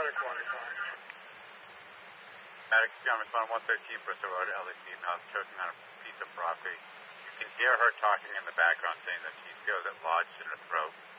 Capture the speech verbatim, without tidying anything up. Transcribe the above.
Maddox one. Maddox, John on one thirteen Bristol Road, L A female choking on a piece of broccoli. You can hear her talking in the background saying that she feels it lodged in her throat.